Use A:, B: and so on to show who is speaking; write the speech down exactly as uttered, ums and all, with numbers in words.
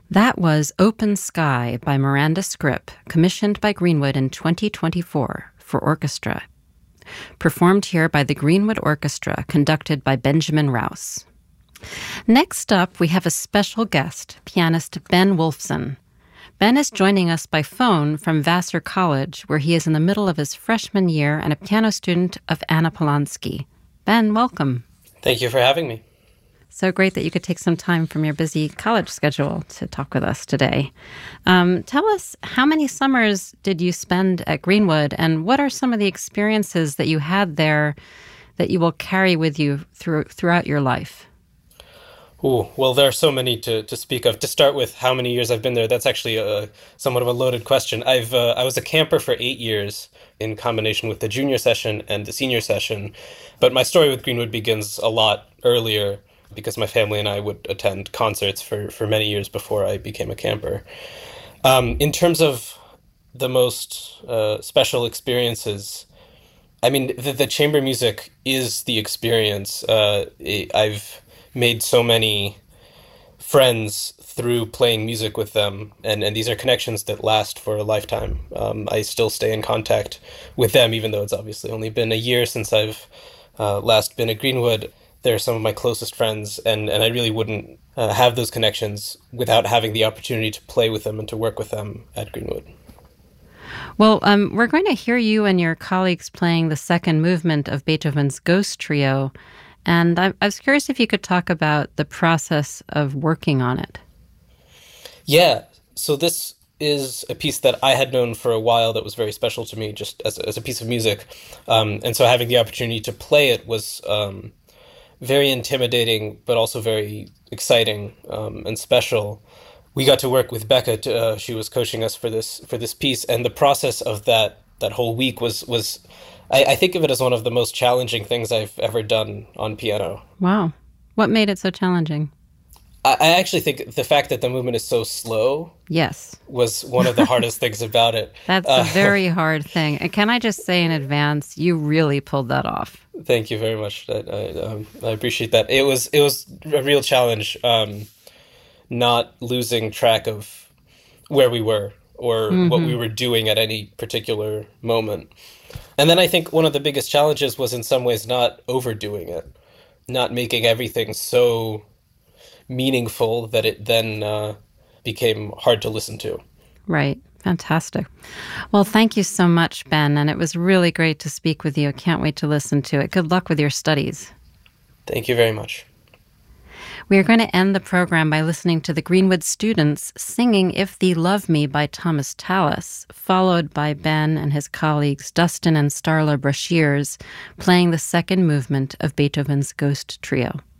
A: That was Open Sky by Miranda Scripp, commissioned by Greenwood in twenty twenty-four for orchestra. Performed here by the Greenwood Orchestra, conducted by Benjamin Rouse. Next up, we have a special guest, pianist Ben Wolfson. Ben is joining us by phone from Vassar College, where he is in the middle of his freshman year and a piano student of Anna Polanski. Ben, welcome.
B: Thank you for having me.
A: So great that you could take some time from your busy college schedule to talk with us today. Um, tell us, how many summers did you spend at Greenwood, and what are some of the experiences that you had there that you will carry with you through, throughout your life?
B: Ooh, well, there are so many to, to speak of. To start with, how many years I've been there, that's actually a, somewhat of a loaded question. I've uh, I was a camper for eight years in combination with the junior session and the senior session. But my story with Greenwood begins a lot earlier, because my family and I would attend concerts for, for many years before I became a camper. Um, in terms of the most uh, special experiences, I mean, the, the chamber music is the experience. Uh, it, I've made so many friends through playing music with them, and, and these are connections that last for a lifetime. Um, I still stay in contact with them, even though it's obviously only been a year since I've uh, last been at Greenwood. They're some of my closest friends, and, and I really wouldn't uh, have those connections without having the opportunity to play with them and to work with them at Greenwood.
A: Well, um, we're going to hear you and your colleagues playing the second movement of Beethoven's Ghost Trio, and I, I was curious if you could talk about the process of working on it.
B: Yeah, so this is a piece that I had known for a while that was very special to me, just as, as a piece of music, um, and so having the opportunity to play it was Um, very intimidating, but also very exciting um, and special. We got to work with Becca. To, uh, she was coaching us for this for this piece, and the process of that that whole week was was I, I think of it as one of the most challenging things I've ever done on piano.
A: Wow, what made it so challenging?
B: I, I actually think the fact that the movement is so slow,
A: yes,
B: was one of the hardest things about it.
A: That's
B: uh,
A: a very hard thing. And can I just say in advance, you really pulled that off.
B: Thank you very much. I, I, um, I appreciate that. It was it was a real challenge, um, not losing track of where we were or mm-hmm. what we were doing at any particular moment. And then I think one of the biggest challenges was in some ways not overdoing it, not making everything so meaningful that it then uh, became hard to listen to.
A: Right. Fantastic. Well, thank you so much, Ben, and it was really great to speak with you. I can't wait to listen to it. Good luck with your studies.
B: Thank you very much.
A: We are going to end the program by listening to the Greenwood students singing If Thee Love Me by Thomas Tallis, followed by Ben and his colleagues Dustin and Starla Brashears playing the second movement of Beethoven's Ghost Trio.